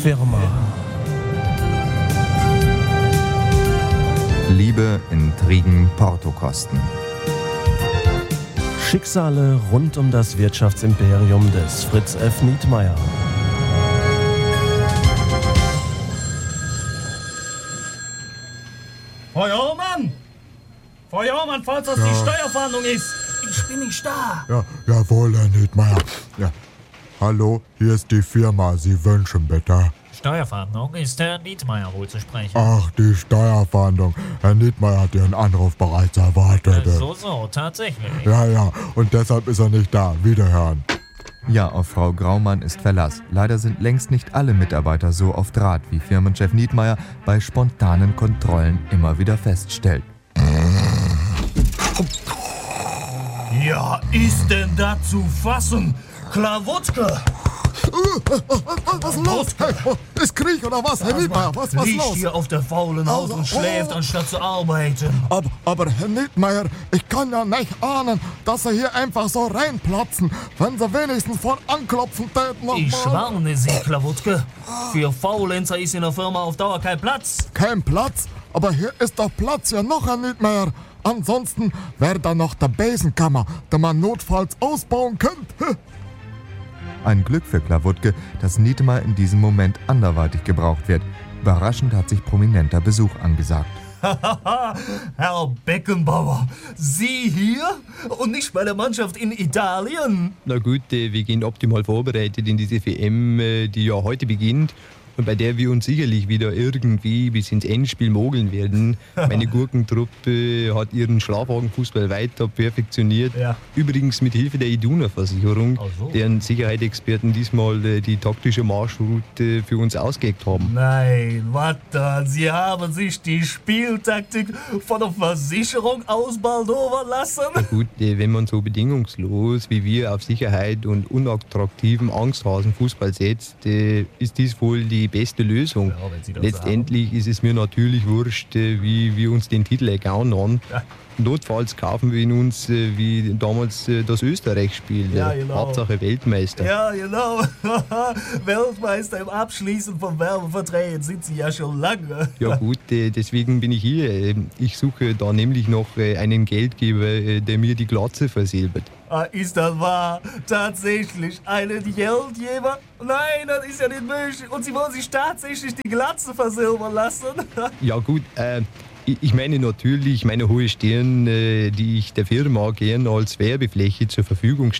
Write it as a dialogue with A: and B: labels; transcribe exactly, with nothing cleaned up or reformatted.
A: Firma.
B: Liebe, Intrigen, Portokosten.
A: Schicksale rund um das Wirtschaftsimperium des Fritz F. Nietmeyer.
C: Feuermann! Feuermann, falls das
D: Ja.
C: die Steuerfahndung ist! Ich bin nicht da!
D: Ja, jawohl, Herr Nietmeyer. Ja. Hallo, hier ist die Firma. Sie wünschen bitte.
C: Steuerfahndung ist Herr Nietmeyer wohl zu sprechen.
D: Ach, die Steuerfahndung. Herr Nietmeyer hat Ihren Anruf bereits erwartet.
C: Äh, so, so, tatsächlich.
D: Ja, ja, und deshalb ist er nicht da. Wiederhören.
B: Ja, auf Frau Graumann ist Verlass. Leider sind längst nicht alle Mitarbeiter so auf Draht, wie Firmenchef Nietmeyer bei spontanen Kontrollen immer wieder feststellt.
C: Ja, ist denn da zu fassen? Klawutke!
D: Was ist los? Hey, ist Krieg oder was, Herr Nietmeyer? Was was
C: Liegt
D: los?
C: hier auf der faulen Haut
D: Also,
C: und schläft,
D: oh.
C: anstatt zu arbeiten.
D: Aber, aber Herr Nietmeyer, ich kann ja nicht ahnen, dass Sie hier einfach so reinplatzen, wenn Sie wenigstens von anklopfen täten. noch
C: Ich
D: mal.
C: warne Sie, Klawutke. Für Faulenzer ist in der Firma auf Dauer kein Platz.
D: Kein Platz? Aber hier ist doch Platz ja noch, Herr Nietmeyer. Ansonsten wäre da noch der Besenkammer, den man notfalls ausbauen könnte.
B: Ein Glück für Klawutke, dass Nietmeyer in diesem Moment anderweitig gebraucht wird. Überraschend hat sich prominenter Besuch angesagt.
C: Herr Beckenbauer, Sie hier und nicht bei der Mannschaft in Italien?
E: Na gut, äh, wir gehen optimal vorbereitet in diese W M, äh, die ja heute beginnt und bei der wir uns sicherlich wieder irgendwie bis ins Endspiel mogeln werden. Meine Gurkentruppe hat ihren Schlafwagenfußball weiter perfektioniert.
C: Ja.
E: Übrigens mit Hilfe der Iduna-Versicherung,
C: Ach so.
E: deren Sicherheitsexperten diesmal äh, die taktische Marschroute für uns ausgelegt haben.
C: Nein, warte, Sie haben sich die Spieltaktik von der Versicherung ausbaldowern lassen?
E: Na gut, äh, wenn man so bedingungslos wie wir auf Sicherheit und unattraktiven Angsthasenfußball setzt, äh, ist dies wohl die beste Lösung.
C: Ja, wenn Sie das
E: Letztendlich ist es mir natürlich wurscht, äh, wie wir uns den Titel ergauen haben.
C: Ja.
E: Notfalls kaufen wir ihn uns äh, wie damals äh, das Österreich-Spiel.
C: Ja,
E: äh,
C: genau.
E: Hauptsache Weltmeister.
C: Ja, genau. Weltmeister im Abschließen von Werbeverträgen sind Sie ja schon lange.
E: Ja gut, äh, deswegen bin ich hier. Äh, Ich suche da nämlich noch äh, einen Geldgeber, äh, der mir die Glatze versilbert.
C: Ah, ist das wahr? Tatsächlich einen Geldgeber? Nein, das ist ja nicht möglich. Und Sie wollen sich tatsächlich die Glatze versilbern lassen?
E: Ja gut, äh, ich ich meine natürlich meine hohe Stirn, äh, die ich der Firma gern als Werbefläche zur Verfügung